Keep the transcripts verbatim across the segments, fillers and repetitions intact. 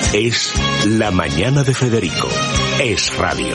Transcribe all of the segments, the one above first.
Es La Mañana de Federico. Es radio.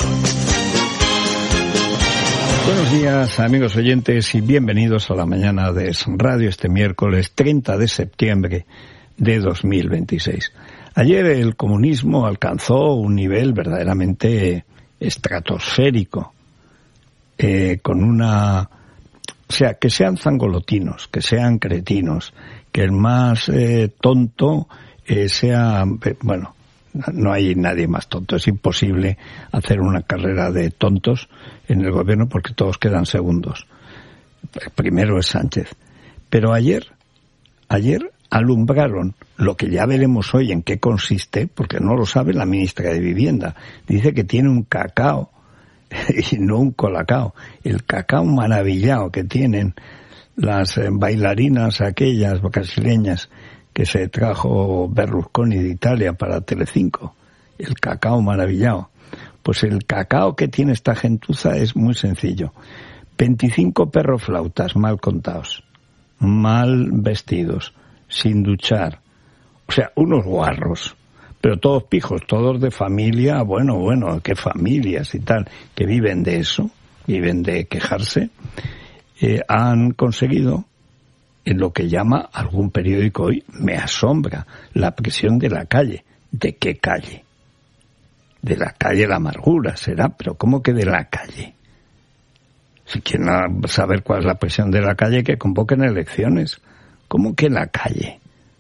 Buenos días, amigos oyentes, y bienvenidos a La Mañana de Es Radio este miércoles treinta de septiembre de dos mil veintiséis. Ayer el comunismo alcanzó un nivel verdaderamente estratosférico, eh, con una... O sea, que sean zangolotinos, que sean cretinos, que el más eh, tonto eh, sea... Eh, bueno, no hay nadie más tonto. Es imposible hacer una carrera de tontos en el gobierno porque todos quedan segundos. El primero es Sánchez. Pero ayer, ayer alumbraron lo que ya veremos hoy en qué consiste, porque no lo sabe la ministra de Vivienda. Dice que tiene un cacao y no un colacao. El cacao maravillado que tienen las bailarinas aquellas brasileñas que se trajo Berlusconi de Italia para Telecinco. El cacao maravillado. Pues el cacao que tiene esta gentuza es muy sencillo. veinticinco perroflautas mal contados, mal vestidos, sin duchar. O sea, unos guarros. Pero todos pijos, todos de familia, bueno, bueno, qué familias y tal, que viven de eso, viven de quejarse, eh, han conseguido, en lo que llama algún periódico hoy, me asombra, la presión de la calle. ¿De qué calle? De la calle La Amargura, será, pero ¿cómo que de la calle? Si quieren saber cuál es la presión de la calle, que convoquen elecciones. ¿Cómo que la calle?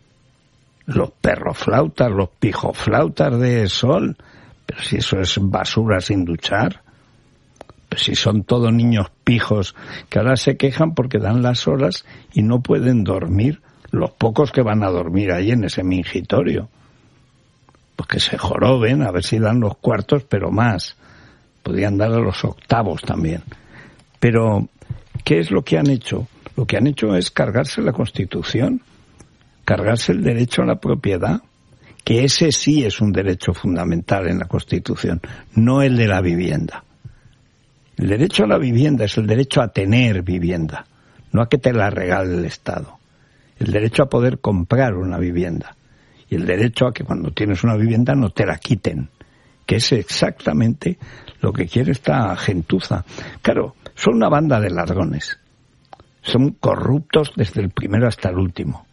Los perroflautas, los pijoflautas de Sol, pero si eso es basura sin duchar, pues si son todos niños pijos que ahora se quejan porque dan las horas y no pueden dormir, los pocos que van a dormir ahí en ese mingitorio, pues que se joroben a ver si dan los cuartos, pero más, podrían dar a los octavos también. Pero ¿qué es lo que han hecho? Lo que han hecho es cargarse la Constitución, cargarse el derecho a la propiedad, que ese sí es un derecho fundamental en la Constitución, no el de la vivienda. El derecho a la vivienda es el derecho a tener vivienda, no a que te la regale el Estado. El derecho a poder comprar una vivienda y el derecho a que cuando tienes una vivienda no te la quiten, que es exactamente lo que quiere esta gentuza. Claro, son una banda de ladrones, son corruptos desde el primero hasta el último.